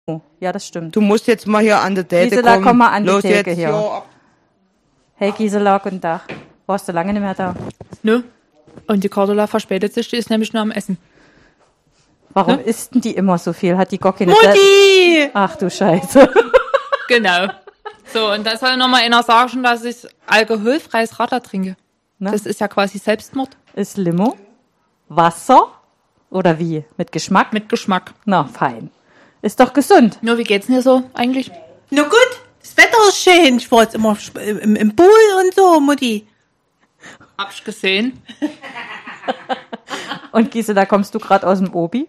Ja, das stimmt. Du musst jetzt mal hier an der Theke Gisela, kommen. komm mal an die Los Theke jetzt, hier. ja. Hey Gisela, guten Tag. Warst du lange nicht mehr da? Ne? Und die Cordula verspätet sich, die ist nämlich nur am Essen. Warum Ne? isst denn die immer so viel? Hat die Gocki nicht... Mutti! Ach du Scheiße. Genau. So, und da soll nochmal einer sagen, dass ich alkoholfreies Radler trinke. Na? Das ist ja quasi Selbstmord. Ist Limo? Wasser? Oder wie? Mit Geschmack? Mit Geschmack. Na, fein. Ist doch gesund. Nur, wie geht's denn dir so eigentlich? Na gut, das Wetter ist schön. Ich war jetzt immer im Pool und so, Mutti. Hab ich gesehen. Und Gisela, kommst du gerade aus dem Obi?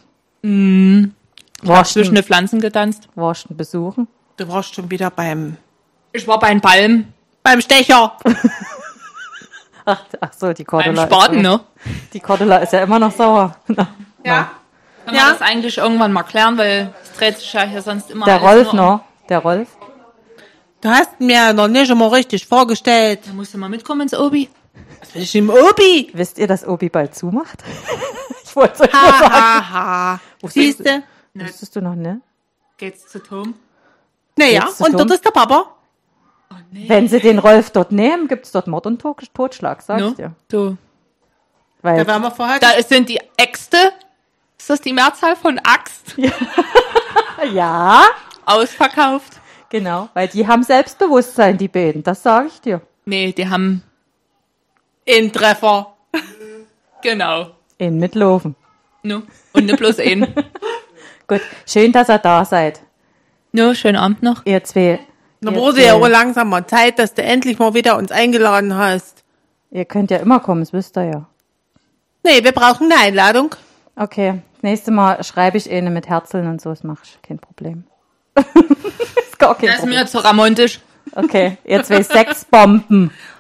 Hab zwischen den Pflanzen getanzt. Warst du besuchen? Du warst schon wieder beim Ich war beim Balm. Stecher. Ach so, die Beim Cordula. Spaten, ne? Die Cordula ist ja immer noch sauer. Ja. Können wir das eigentlich irgendwann mal klären, weil es dreht sich ja hier sonst immer Der alles Rolf nur um- noch. Der Rolf. Du hast mir noch nicht immer richtig vorgestellt. Da musst du mal mitkommen ins Obi. Was will ich im Obi? Wisst ihr, dass Obi bald zumacht? Ich wollte es euch nur sagen. Haha. Siehste? Wusstest du noch, ne? Geht's zu Tom? Naja, Geht's zu und dort Tom? ist der Papa. Wenn sie den Rolf dort nehmen, gibt's dort Mord und Totschlag, sag ich No? dir. Du. Weil, Da waren wir vorher. Da sind die Äxte. Ist das die Mehrzahl von Axt? ja, Ausverkauft. genau. Weil die haben Selbstbewusstsein, die beiden. Das sage ich dir. Nee, die haben... In Treffer. Genau. In Mitlaufen. No. Und nicht bloß einen. Gut, schön, dass ihr da seid. No, schönen Abend noch. Ihr zwei. Da ihr wurde ja zwei. auch langsam mal Zeit, dass du endlich mal wieder uns eingeladen hast. Ihr könnt ja immer kommen, das wisst ihr ja. Nee, wir brauchen eine Einladung. Okay, das nächste Mal schreibe ich eine mit Herzeln und so, das mach ich, kein Problem. ist gar kein Das ist Problem. mir zu romantisch. Okay, ihr zwei Sexbomben.